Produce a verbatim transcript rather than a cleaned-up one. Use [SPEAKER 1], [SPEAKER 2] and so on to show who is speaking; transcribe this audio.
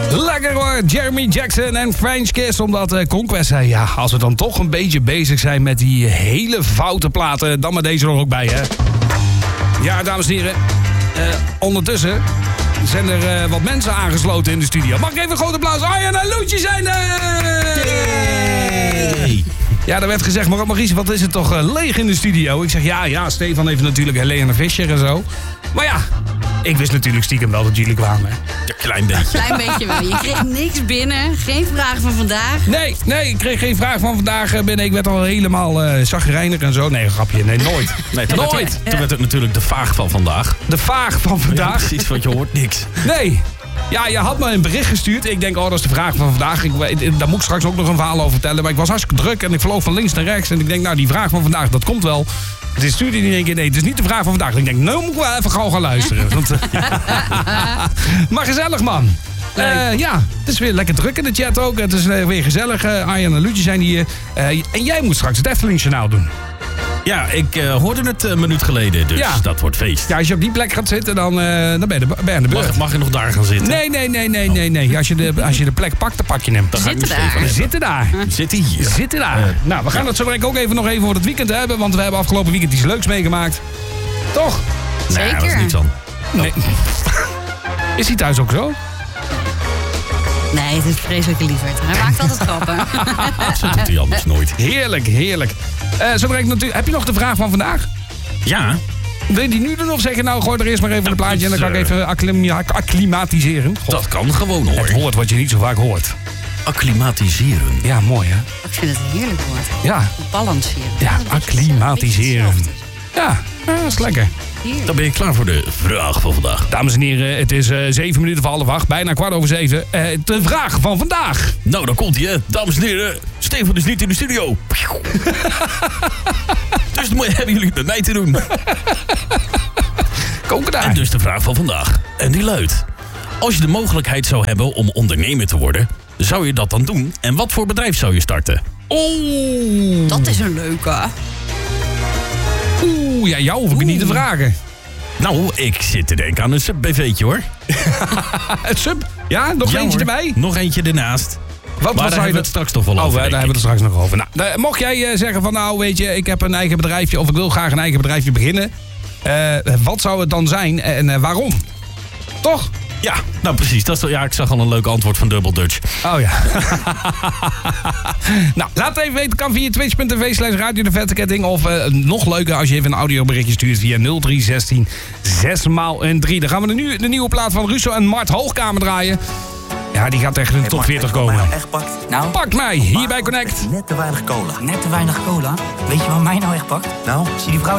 [SPEAKER 1] Lekker hoor, Jeremy Jackson en French Kiss. Omdat uh, Conquest zei, ja, als we dan toch een beetje bezig zijn met die hele foute platen, dan maar deze er ook bij, hè. Ja, dames en heren. Uh, ondertussen zijn er uh, wat mensen aangesloten in de studio. Mag ik even een groot applaus? Arjan en Loetje zijn er! Yay! Ja, er werd gezegd, maar Maurice, wat is het toch uh, leeg in de studio? Ik zeg, ja, ja, Stefan heeft natuurlijk Helene Fischer en zo. Maar ja, ik wist natuurlijk stiekem wel dat jullie kwamen.
[SPEAKER 2] Ja, klein beetje.
[SPEAKER 3] Klein beetje wel. Je kreeg niks binnen. Geen vragen van vandaag.
[SPEAKER 1] Nee, nee, ik kreeg geen vraag van vandaag binnen. Ik werd al helemaal uh, chagrijnig en zo. Nee, grapje. Nee, nooit.
[SPEAKER 2] Nee, toen
[SPEAKER 1] nooit.
[SPEAKER 2] Werd het, toen werd het natuurlijk de vaag van vandaag.
[SPEAKER 1] De vaag van vandaag?
[SPEAKER 2] Ja, precies, want je hoort niks.
[SPEAKER 1] Nee. Ja, je had me een bericht gestuurd. Ik denk, oh, dat is de vraag van vandaag. Ik, daar moet ik straks ook nog een verhaal over vertellen. Maar ik was hartstikke druk en ik vloog van links naar rechts. En ik denk, nou, die vraag van vandaag, dat komt wel. Het stuurde niet in één keer, nee, het is niet de vraag van vandaag. Ik denk, nou moet ik wel even gauw gaan luisteren. Want, maar gezellig, man. Uh, ja, het is weer lekker druk in de chat ook. Het is weer gezellig. Uh, Arjan en Luutje zijn hier. Uh, en jij moet straks het Efteling-journaal doen.
[SPEAKER 2] Ja, ik uh, hoorde het een minuut geleden, dus ja. Dat wordt feest.
[SPEAKER 1] Ja, als je op die plek gaat zitten, dan, uh, dan ben, je de, ben je aan de beurt.
[SPEAKER 2] Mag, mag je nog daar gaan zitten?
[SPEAKER 1] Nee, nee, nee, nee, nee, nee. Als je de, als je de plek pakt, dan pak je hem.
[SPEAKER 2] Dan
[SPEAKER 3] zitten daar.
[SPEAKER 1] Zitten daar.
[SPEAKER 2] Zitten hier.
[SPEAKER 1] Zitten daar. Uh, nou, we gaan ja. het zo direct ook even nog even voor het weekend hebben, want we hebben afgelopen weekend iets leuks meegemaakt. Toch?
[SPEAKER 3] Zeker.
[SPEAKER 2] Nee, dat is niets aan.
[SPEAKER 1] Nee. Is hij thuis ook zo?
[SPEAKER 3] Nee, het is vreselijke lieverd. Hij maakt altijd grappen.
[SPEAKER 2] Zo doet hij anders nooit.
[SPEAKER 1] Heerlijk, heerlijk. Uh, zo direct natuurlijk. Heb je nog de vraag van vandaag?
[SPEAKER 2] Ja.
[SPEAKER 1] Wil je die nu doen of zeg je nou, gooi er eerst maar even ja, een plaatje en dan kan ik even acclim- acclimatiseren? God.
[SPEAKER 2] Dat kan gewoon hoor.
[SPEAKER 1] Het hoort wat je niet zo vaak hoort.
[SPEAKER 2] Acclimatiseren.
[SPEAKER 1] Ja, mooi hè?
[SPEAKER 3] Ik vind het een heerlijk woord.
[SPEAKER 1] Ja.
[SPEAKER 3] Balanceren.
[SPEAKER 1] Ja, acclimatiseren. Ja, dat is lekker.
[SPEAKER 3] Heerlijk.
[SPEAKER 2] Dan ben je klaar voor de vraag van vandaag.
[SPEAKER 1] Dames en heren, het is uh, zeven minuten voor half acht, bijna kwart over zeven. Uh, de vraag van vandaag.
[SPEAKER 2] Nou, dan komt hij hè. Dames en heren, Stefan is niet in de studio. Dus dan hebben jullie het met mij te doen.
[SPEAKER 1] Koken daar.
[SPEAKER 2] En dus de vraag van vandaag. En die luidt. Als je de mogelijkheid zou hebben om ondernemer te worden, zou je dat dan doen? En wat voor bedrijf zou je starten?
[SPEAKER 1] Oeh.
[SPEAKER 3] Dat is een leuke.
[SPEAKER 1] Oeh, ja, jou hoef ik niet te vragen.
[SPEAKER 2] Nou, ik zit te denken aan een sub-B V'tje hoor.
[SPEAKER 1] Een sub? Ja, nog
[SPEAKER 2] ja,
[SPEAKER 1] eentje
[SPEAKER 2] hoor.
[SPEAKER 1] erbij?
[SPEAKER 2] Nog eentje ernaast.
[SPEAKER 1] Wat,
[SPEAKER 2] maar
[SPEAKER 1] wat
[SPEAKER 2] daar hebben we het straks toch wel
[SPEAKER 1] oh,
[SPEAKER 2] over.
[SPEAKER 1] daar hebben we het straks nog over. Nou, de, mocht jij uh, zeggen van nou, weet je, ik heb een eigen bedrijfje of ik wil graag een eigen bedrijfje beginnen. Uh, wat zou het dan zijn en uh, waarom? Toch?
[SPEAKER 2] Ja, nou precies. Dat is, ja, ik zag al een leuk antwoord van Double Dutch.
[SPEAKER 1] Oh ja. Nou, laat het even weten. Kan via twitch punt tv slash radio de vetteketting. Of uh, nog leuker als je even een audioberichtje stuurt via nul drie zestien zes maal een drie. Dan gaan we de, nu, de nieuwe plaat van Russo en Mart Hoogkamer draaien. Ja, die gaat echt in de top veertig komen.
[SPEAKER 4] Nou echt pakt? Nou,
[SPEAKER 1] Pak mij, hier bij Connect.
[SPEAKER 4] Net te weinig cola.
[SPEAKER 5] Net te weinig cola. Weet je wat mij nou echt pakt?
[SPEAKER 4] Nou?
[SPEAKER 5] Zie die vrouw